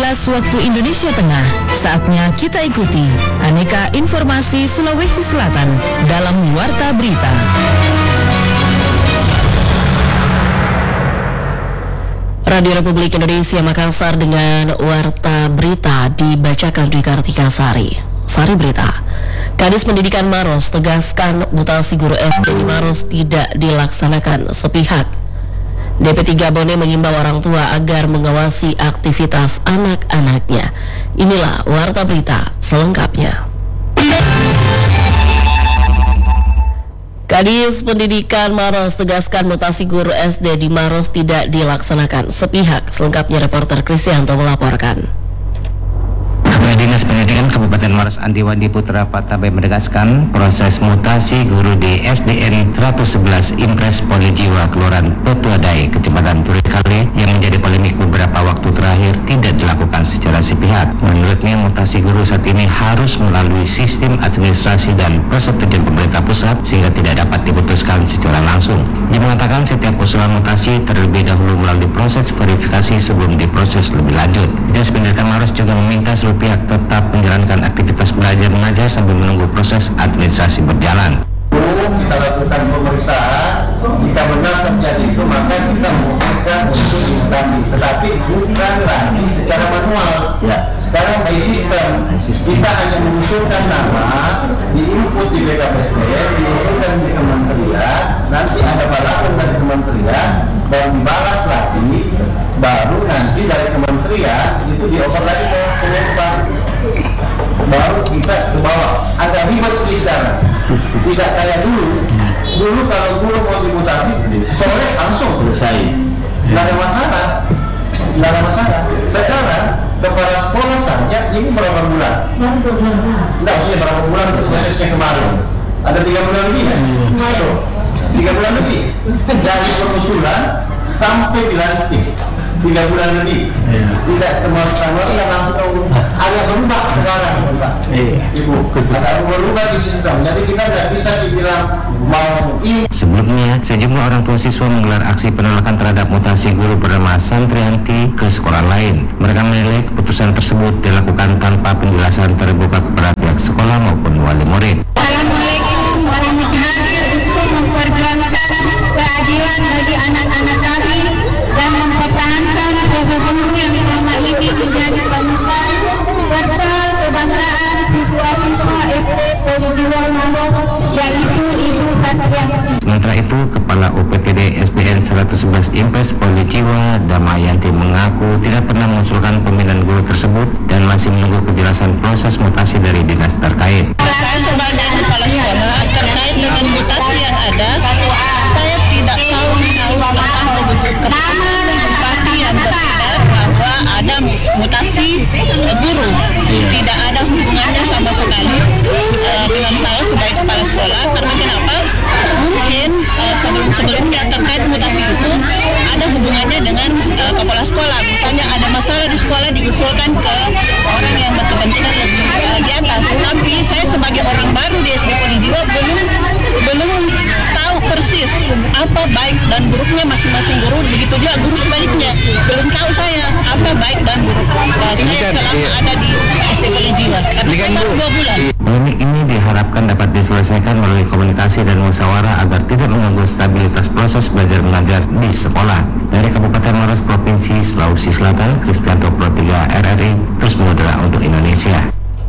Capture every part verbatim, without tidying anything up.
belas waktu Indonesia Tengah. Saatnya kita ikuti aneka informasi Sulawesi Selatan dalam Warta Berita. Radio Republik Indonesia Makassar dengan Warta Berita dibacakan Dwi Kartika Sari. Sari Berita. Kadis Pendidikan Maros tegaskan mutasi guru S D di Maros tidak dilaksanakan sepihak. D P tiga Bone mengimbau orang tua agar mengawasi aktivitas anak-anaknya. Inilah Warta Berita selengkapnya. Kadis Pendidikan Maros tegaskan mutasi guru S D di Maros tidak dilaksanakan sepihak. Selengkapnya reporter Kristianto melaporkan. Kepala Dinas Pendidikan Kabupaten Maros Andi Wandi Putra Patabe menegaskan proses mutasi guru di S D N seratus sebelas Impres Polijiwa Kelurahan Petuadai Kecamatan Turikale yang menjadi polemik beberapa waktu terakhir tidak dilakukan secara sepihak. Menurutnya mutasi guru saat ini harus melalui sistem administrasi dan persetujuan pemerintah pusat sehingga tidak dapat diputuskan secara langsung. Dia mengatakan setiap usulan mutasi terlebih dahulu melalui proses verifikasi sebelum diproses lebih lanjut. Dinas Pendidikan Maros juga meminta seluruh pihak tetap menjalankan aktivitas belajar mengajar sambil menunggu proses administrasi berjalan. Kita lakukan pemeriksaan, jika benar terjadi itu maka kita memutuskan untuk diganti, tetapi bukan lagi secara manual. Ya. Sekarang by system, kita hanya mengusulkan nama, diinput di B K P S D, diusulkan di kementerian, nanti ada balasan dari kementerian, dan dibalas lagi, baru nanti dari kementerian itu dioper lagi ke Kemenpan, baru kita ke bawah. Agak ribet di sekarang, tidak kayak dulu. Dulu kalau guru mau dimutasi, sore langsung selesai, nggak ada masalah, nggak ada masalah. Sekarang kepala sekolah saja ini berapa bulan? Nggak, maksudnya berapa bulan prosesnya kemarin? Ada tiga bulan lebih kan? Ayo, tiga bulan lebih dari pengusulan sampai dilantik. Tiga bulan lebih, ya. Tidak semua sama yang langsung agak berubah sekarang, Pak. Iya. Ibu, agak berubah di sistem. Jadi kita tidak bisa dibilang mau ini. Sebelumnya, sejumlah orang tua siswa menggelar aksi penolakan terhadap mutasi guru bernama Santrianti ke sekolah lain. Mereka menilai keputusan tersebut dilakukan tanpa penjelasan terbuka kepada pihak sekolah maupun wali murid. Assalamualaikum warahmatullahi wabarakatuh. Untuk memperjuangkan keadilan bagi anak-anak kami dan mempertahankan sesungguhnya yang selama ini menjadi panutan serta kebanggaan siswa-siswa S D Polijiwa Maros, yaitu Ibu Santrianti. Sementara itu, Kepala U P T D S D N seratus sebelas Impres Polijiwa Damayanti mengaku tidak pernah mengusulkan pembinaan guru tersebut dan masih menunggu kejelasan proses mutasi dari dinas terkait. Saya sebagai kepala sekolah terkait dengan mutasi yang ada, saya tidak tahu tentang keputusan bupati yang beredar bahwa ada mutasi guru. Tidak ada hubungannya sama sekali uh, dengan saya sebagai kepala sekolah. Karena kenapa? Mungkin uh, sebelum-sebelumnya terkait mutasi itu ada hubungannya dengan uh, kepala sekolah. Misalnya ada masalah di sekolah diusulkan ke orang yang berkepentingan lebih uh, di atas. Tapi saya sebagai orang baru di S D Polijiwa belum belum tahu persis apa baik dan buruknya masing-masing guru. Begitu juga guru sebaliknya belum tahu saya apa baik dan buruk uh, saya selama ada di S D Polijiwa. Tapi saya baru dua bulan. Polemik ini diharapkan dapat diselesaikan melalui komunikasi dan musyawarah agar tidak mengganggu stabilitas proses belajar mengajar di sekolah. Dari Kabupaten Maros, Provinsi Sulawesi Selatan, Kristianto Pro tiga R R I terus mengudara untuk Indonesia.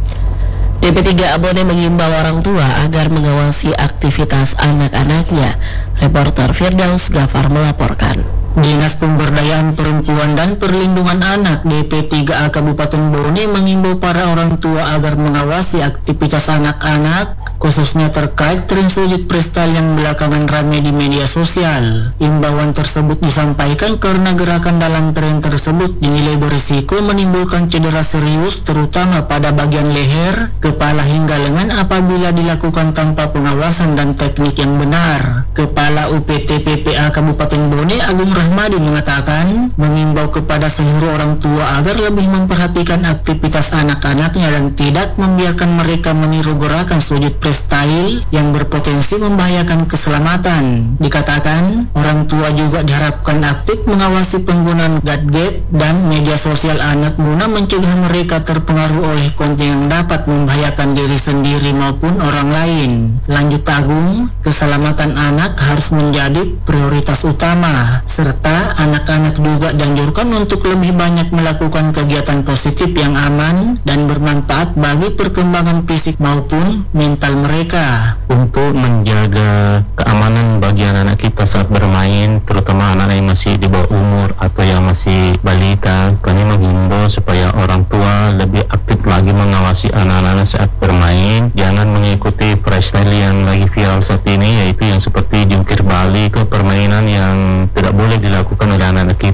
D P tiga Abone mengimbau orang tua agar mengawasi aktivitas anak-anaknya. Reporter Firdaus Gafar melaporkan. Dinas Pemberdayaan Perempuan dan Perlindungan Anak D P tiga A Kabupaten Bone mengimbau para orang tua agar mengawasi aktivitas anak-anak, khususnya terkait tren sujud prestal yang belakangan ramai di media sosial. Imbauan tersebut disampaikan karena gerakan dalam tren tersebut dinilai berisiko menimbulkan cedera serius terutama pada bagian leher, kepala hingga lengan apabila dilakukan tanpa pengawasan dan teknik yang benar. Kepala U P T P P A Kabupaten Bone Agung Rahmadi mengatakan mengimbau kepada seluruh orang tua agar lebih memperhatikan aktivitas anak-anaknya dan tidak membiarkan mereka meniru gerakan sujud prestal freestyle yang berpotensi membahayakan keselamatan. Dikatakan, orang tua juga diharapkan aktif mengawasi penggunaan gadget dan media sosial anak guna mencegah mereka terpengaruh oleh konten yang dapat membahayakan diri sendiri maupun orang lain. Lanjut Agung, keselamatan anak harus menjadi prioritas utama, serta anak-anak juga dianjurkan untuk lebih banyak melakukan kegiatan positif yang aman dan bermanfaat bagi perkembangan fisik maupun mental mereka. Untuk menjaga keamanan bagi anak-anak kita saat bermain, terutama anak-anak yang masih di bawah umur atau yang masih balita, kami menghimbau supaya orang tua lebih aktif lagi mengawasi anak-anak saat bermain. Jangan mengikuti freestyle yang lagi viral saat ini, yaitu yang seperti jungkir balik, ke permainan yang tidak boleh dilakukan oleh anak-anak kita.